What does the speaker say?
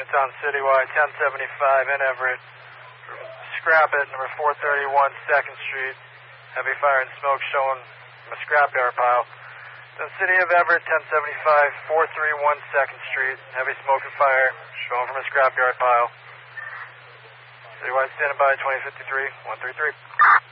Everett's on Citywide, 1075 in Everett. Scrap it, number 431 2nd Street. Heavy fire and smoke showing from a scrapyard pile. Then City of Everett, 1075 431 2nd Street. Heavy smoke and fire showing from a scrapyard pile. Citywide standing by, 2053 133.